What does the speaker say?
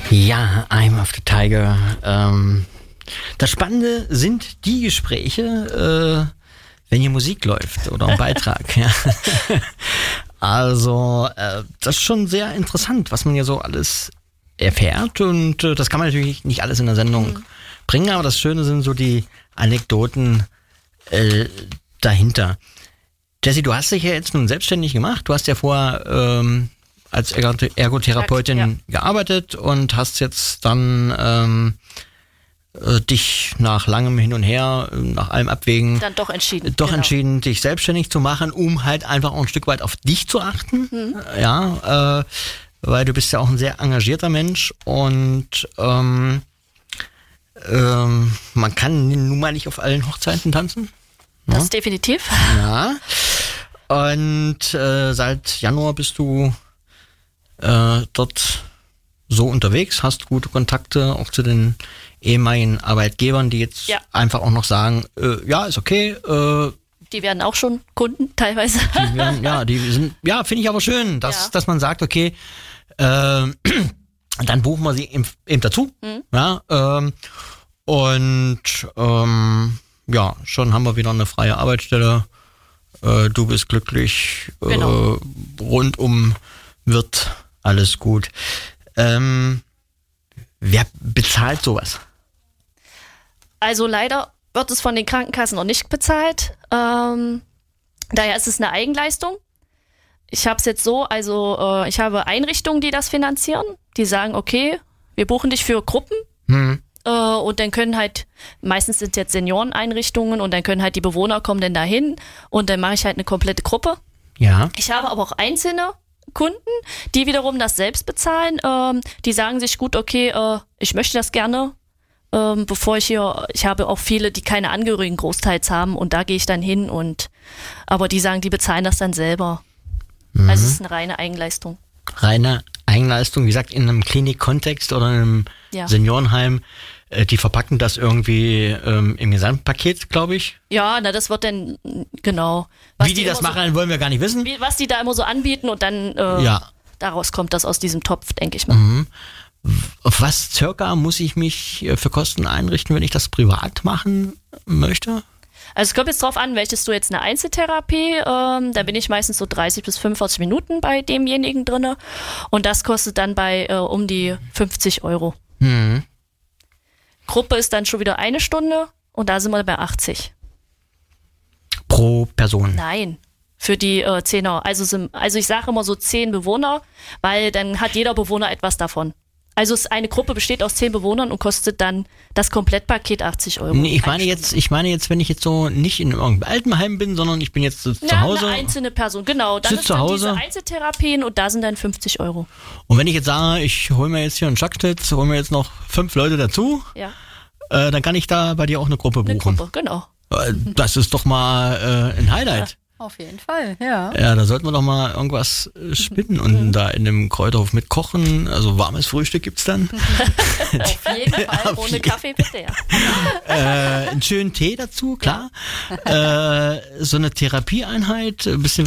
Ja, I'm of the Tiger. Das Spannende sind die Gespräche, wenn hier Musik läuft oder ein Beitrag. Ja. Also, das ist schon sehr interessant, was man hier so alles erfährt, und das kann man natürlich nicht alles in der Sendung bringen, aber das Schöne sind so die Anekdoten dahinter. Jessie, du hast dich ja jetzt nun selbstständig gemacht. Du hast ja vorher als Ergotherapeutin gearbeitet und hast jetzt dann dich nach langem Hin und Her, nach allem Abwägen dann doch entschieden, entschieden, dich selbstständig zu machen, um halt einfach auch ein Stück weit auf dich zu achten. Ja, weil du bist ja auch ein sehr engagierter Mensch, und man kann nun mal nicht auf allen Hochzeiten tanzen. Das ist definitiv. Ja. Und seit Januar bist du dort so unterwegs, hast gute Kontakte auch zu den ehemaligen Arbeitgebern, die jetzt einfach auch noch sagen, ja, ist okay. Die werden auch schon Kunden teilweise. Die sind, finde ich aber schön, dass man sagt, okay, dann buchen wir sie eben dazu. Ja, schon haben wir wieder eine freie Arbeitsstelle. Du bist glücklich. Genau. Rundum wird alles gut. Wer bezahlt sowas? Also leider wird es von den Krankenkassen noch nicht bezahlt. Daher ist es eine Eigenleistung. Ich habe es jetzt so, also ich habe Einrichtungen, die das finanzieren. Die sagen, okay, wir buchen dich für Gruppen. Und dann können halt, meistens sind es jetzt Senioreneinrichtungen, und dann können halt die Bewohner kommen dann dahin, und dann mache ich halt eine komplette Gruppe. Ja. Ich habe aber auch einzelne Kunden, die wiederum das selbst bezahlen. Die sagen sich, gut, okay, ich möchte das gerne, ich habe auch viele, die keine Angehörigen großteils haben, und da gehe ich dann hin, aber die sagen, die bezahlen das dann selber. Also es ist eine reine Eigenleistung. Reine Eigenleistung, wie gesagt, in einem Klinikkontext oder in einem Seniorenheim, die verpacken das irgendwie im Gesamtpaket, glaube ich. Ja, das wird dann, genau. Wie die das machen, wollen wir gar nicht wissen. Was die da immer so anbieten, und dann daraus kommt das aus diesem Topf, denke ich mal. Auf was circa muss ich mich für Kosten einrichten, wenn ich das privat machen möchte? Also es kommt jetzt drauf an, möchtest du jetzt eine Einzeltherapie, da bin ich meistens so 30 bis 45 Minuten bei demjenigen drinne, und das kostet dann bei um die 50 €. Gruppe ist dann schon wieder 1 Stunde, und da sind wir bei 80. Pro Person? Nein, für die 10er. Also ich sage immer so 10 Bewohner, weil dann hat jeder Bewohner etwas davon. Also eine Gruppe besteht aus 10 Bewohnern und kostet dann das Komplettpaket 80 €. Nee, ich meine jetzt, wenn ich jetzt so nicht in irgendeinem Altenheim bin, sondern ich bin jetzt zu Hause. Eine einzelne Person, genau. Dann ist dann diese Einzeltherapien, und da sind dann 50 €. Und wenn ich jetzt sage, ich hole mir jetzt hier einen Schackstitz, hole mir jetzt noch 5 Leute dazu, dann kann ich da bei dir auch eine Gruppe buchen. Eine Gruppe, genau. Das ist doch mal ein Highlight. Auf jeden Fall, ja. Ja, da sollten wir doch mal irgendwas spinnen und da in dem Kräuterhof mit kochen. Also warmes Frühstück gibt's dann. Auf jeden Fall, ohne Kaffee bitte, einen schönen Tee dazu, klar. So eine Therapieeinheit, ein bisschen